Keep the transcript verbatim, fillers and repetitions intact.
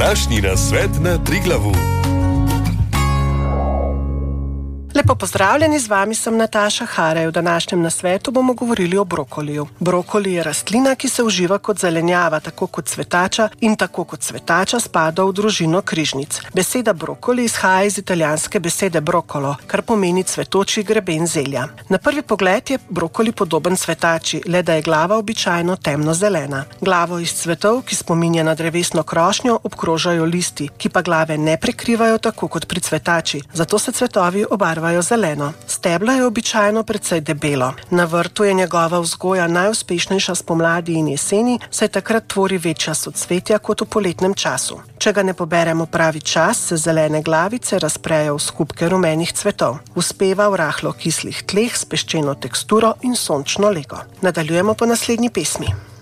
Današnji nasvet na Triglavu. Lepo pozdravljeni, z vami sem Nataša Harej. V današnjem nasvetu bomo govorili o brokoliju. Brokoli je rastlina, ki se uživa kot zelenjava, tako kot cvetača in tako kot cvetača spada v družino križnic. Beseda brokoli izhaja iz italijanske besede brokolo, kar pomeni cvetoči greben zelja. Na prvi pogled je brokoli podoben cvetači, le da je glava običajno temno-zelena. Glavo iz cvetov, ki spominja na drevesno krošnjo, obkrožajo listi, ki pa glave ne prekrivajo tako kot pri cvetači, zato se cvetovi obarvajo zeleno. Steblo je običajno precej debelo. Na vrtu je njegova vzgoja najuspešnejša spomladi in jeseni, saj takrat tvori večja socvetja kot v poletnem času. Če ga ne poberemo pravi čas, se zelene glavice razprejo v skupke rumenih cvetov. Uspeva v rahlo kislih tleh s peščeno teksturo in sončno lego. Nadaljujemo po naslednji pesmi.